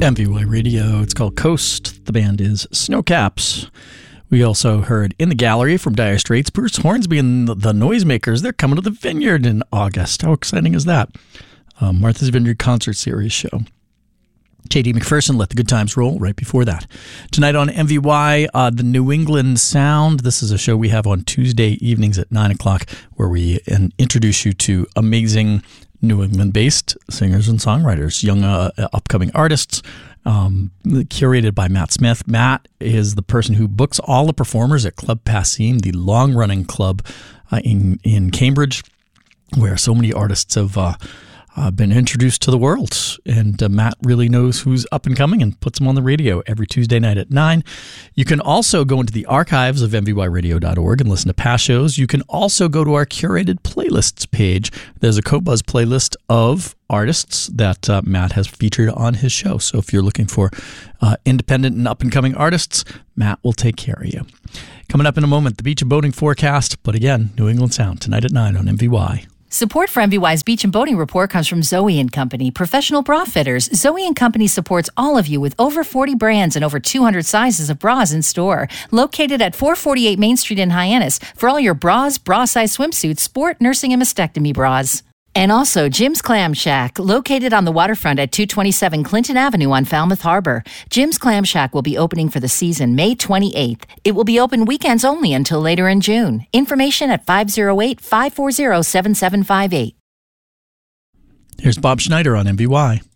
MVY Radio. It's called Coast. The band is Snowcaps. We also heard In the Gallery from Dire Straits. Bruce Hornsby and the Noisemakers. They're coming to the Vineyard in August. How exciting is that? Martha's Vineyard Concert Series show. J.D. McPherson, Let the Good Times Roll right before that. Tonight on MVY, the New England Sound. This is a show we have on Tuesday evenings at 9 o'clock where we introduce you to amazing New England-based singers and songwriters, young upcoming artists, curated by Matt Smith. Matt is the person who books all the performers at Club Passim, the long-running club in Cambridge, where so many artists have been introduced to the world. And Matt really knows who's up and coming and puts them on the radio every Tuesday night at 9. You can also go into the archives of mvyradio.org and listen to past shows. You can also go to our curated playlists page. There's a CoBuzz playlist of artists that Matt has featured on his show. So if you're looking for independent and up-and-coming artists, Matt will take care of you. Coming up in a moment, the beach and boating forecast. But again, New England Sound tonight at 9 on MVY. Support for MVY's Beach and Boating Report comes from Zoe & Company, professional bra fitters. Zoe & Company supports all of you with over 40 brands and over 200 sizes of bras in store. Located at 448 Main Street in Hyannis for all your bras, bra-size swimsuits, sport, nursing, and mastectomy bras. And also Jim's Clam Shack, located on the waterfront at 227 Clinton Avenue on Falmouth Harbor. Jim's Clam Shack will be opening for the season May 28th. It will be open weekends only until later in June. Information at 508-540-7758. Here's Bob Schneider on MVY.